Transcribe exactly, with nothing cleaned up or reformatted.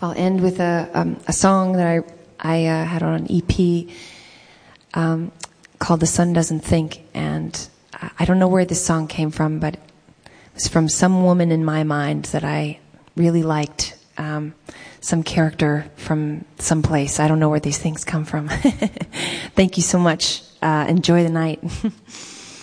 I'll end with a um, a song that I I uh, had on an E P um, called "The Sun Doesn't Think," and I don't know where this song came from, but it was from some woman in my mind that I really liked, um, some character from some place. I don't know where these things come from. Thank you so much. Uh, enjoy the night.